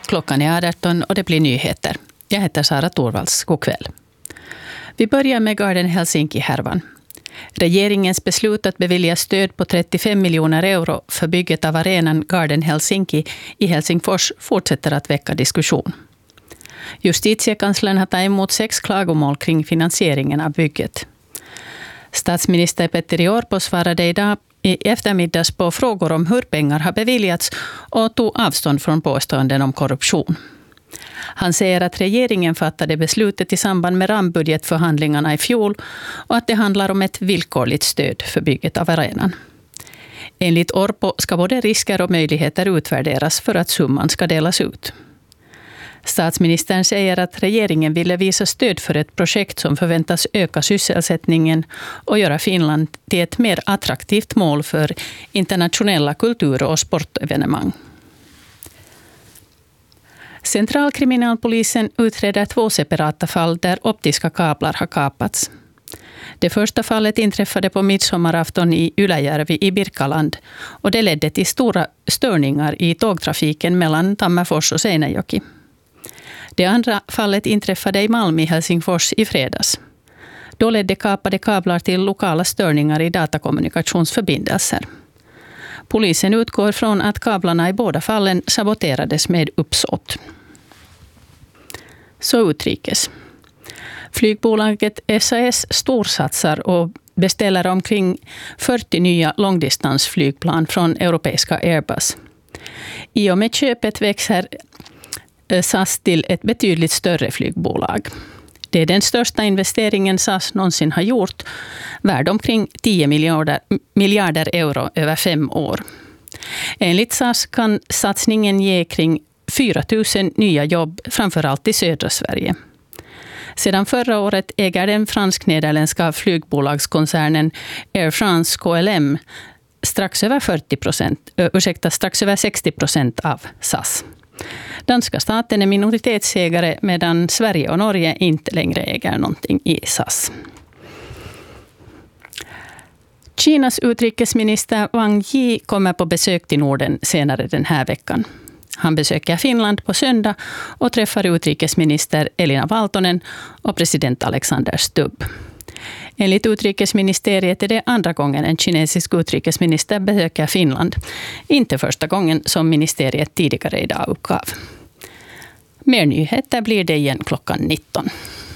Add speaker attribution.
Speaker 1: Klockan är 18 och det blir nyheter. Jag heter Sara Torvalds. God kväll. Vi börjar med Garden Helsinki-härvan. Regeringens beslut att bevilja stöd på 35 miljoner euro för bygget av arenan Garden Helsinki i Helsingfors fortsätter att väcka diskussion. Justitiekanslern har tagit emot 6 klagomål kring finansieringen av bygget. Statsminister Petteri Orpo svarade idag i eftermiddags på frågor om hur pengar har beviljats och tog avstånd från påståenden om korruption. Han säger att regeringen fattade beslutet i samband med rambudgetförhandlingarna i fjol och att det handlar om ett villkorligt stöd för bygget av arenan. Enligt Orpo ska både risker och möjligheter utvärderas för att summan ska delas ut. Statsministern säger att regeringen ville visa stöd för ett projekt som förväntas öka sysselsättningen och göra Finland till ett mer attraktivt mål för internationella kultur- och sportevenemang. Centralkriminalpolisen utreder 2 separata fall där optiska kablar har kapats. Det första fallet inträffade på midsommarafton i Ylajärvi i Birkaland och det ledde till stora störningar i tågtrafiken mellan Tammerfors och Seinäjoki. Det andra fallet inträffade i Malmö i Helsingfors i fredags. Då ledde kapade kablar till lokala störningar i datakommunikationsförbindelser. Polisen utgår från att kablarna i båda fallen saboterades med uppsåt. Så utrikes. Flygbolaget SAS storsatsar och beställer omkring 40 nya långdistansflygplan från europeiska Airbus. I och med köpet växer SAS till ett betydligt större flygbolag. Det är den största investeringen SAS någonsin har gjort, värd omkring 10 miljarder euro över 5 år. Enligt SAS kan satsningen ge kring 4 000 nya jobb, framförallt i södra Sverige. Sedan förra året äger den fransk-nederländska flygbolagskoncernen Air France KLM strax över 60% av SAS. Danska staten är minoritetsägare medan Sverige och Norge inte längre äger någonting i SAS. Kinas utrikesminister Wang Yi kommer på besök till Norden senare den här veckan. Han besöker Finland på söndag och träffar utrikesminister Elina Valtonen och president Alexander Stubb. Enligt utrikesministeriet är det andra gången en kinesisk utrikesminister besöker Finland. Inte första gången som ministeriet tidigare idag uppgav. Mer nyheter blir det igen klockan 19.